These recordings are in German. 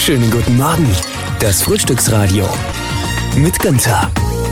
Schönen guten Morgen. Das Frühstücksradio mit Günther.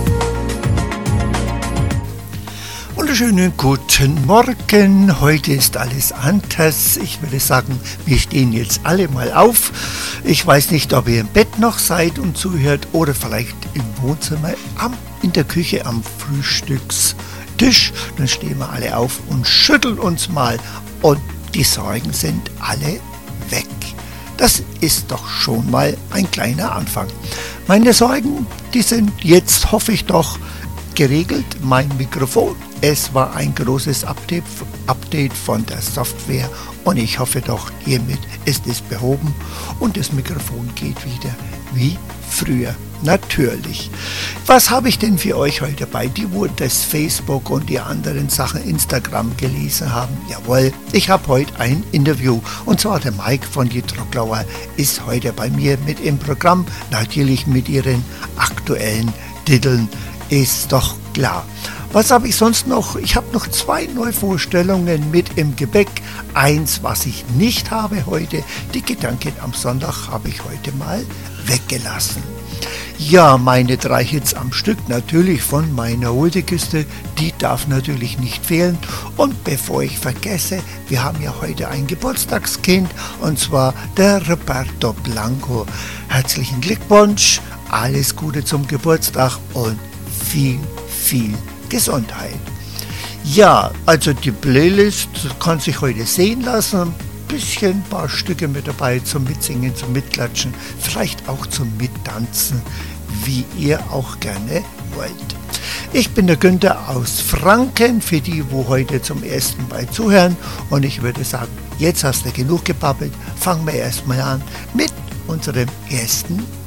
Wunderschönen guten Morgen. Heute ist alles anders. Ich würde sagen, wir stehen jetzt alle mal auf. Ich weiß nicht, ob ihr im Bett noch seid und zuhört oder vielleicht im Wohnzimmer, in der Küche am Frühstückstisch. Dann stehen wir alle auf und schütteln uns mal und die Sorgen sind alle weg. Das ist doch schon mal ein kleiner Anfang. Meine Sorgen, die sind jetzt, hoffe ich doch, geregelt. Mein Mikrofon, es war ein großes Update von der Software und ich hoffe doch, hiermit ist es behoben und das Mikrofon geht wieder wie früher. Natürlich. Was habe ich denn für euch heute dabei? Die, wo das Facebook und die anderen Sachen Instagram gelesen haben. Jawohl, ich habe heute ein Interview. Und zwar der Mike von die Trocklauer ist heute bei mir mit im Programm. Natürlich mit ihren aktuellen Titeln. Ist doch klar. Was habe ich sonst noch? Ich habe noch 2 Neuvorstellungen mit im Gepäck. Eins, was ich nicht habe heute. Die Gedanken am Sonntag habe ich heute mal weggelassen. Ja, meine 3 Hits am Stück natürlich von meiner Holdekiste, die darf natürlich nicht fehlen. Und bevor ich vergesse, wir haben ja heute ein Geburtstagskind und zwar der Roberto Blanco. Herzlichen Glückwunsch, alles Gute zum Geburtstag und viel, viel Gesundheit. Ja, also die Playlist kann sich heute sehen lassen. Ein paar Stücke mit dabei zum Mitsingen, zum Mitklatschen, vielleicht auch zum Mittanzen, wie ihr auch gerne wollt. Ich bin der Günther aus Franken, für die, wo heute zum ersten Mal zuhören. Und ich würde sagen, jetzt hast du genug gebabbelt. Fangen wir erstmal an mit unserem ersten